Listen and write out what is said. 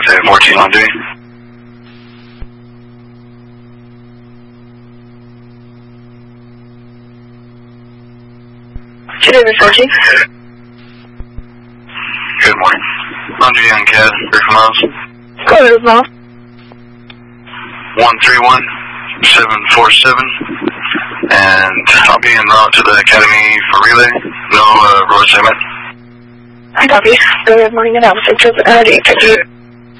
say 14 on duty. David 14. Good morning. On duty on CAD, 3 miles. Go ahead, Miles. 131747, and I'll be en route to the academy for relay. No road segment. I copy. Good morning and officer. 850.